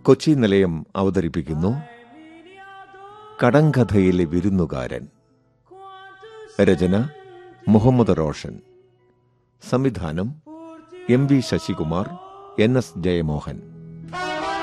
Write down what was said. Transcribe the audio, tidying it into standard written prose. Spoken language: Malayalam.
കൊച്ചി നിലയം അവതരിപ്പിക്കുന്നു കടങ്കഥയിലെ വിരുന്നുകാരൻ. രചന മുഹമ്മദ് റോഷൻ. സംവിധാനം M V Sasikumar, N S Jayamohan.